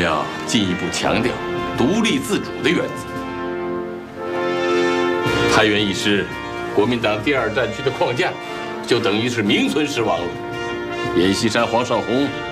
要进一步强调独立自主的原则。太原一失，国民党第2战区的框架就等于是名存实亡了。阎锡山、黄绍竑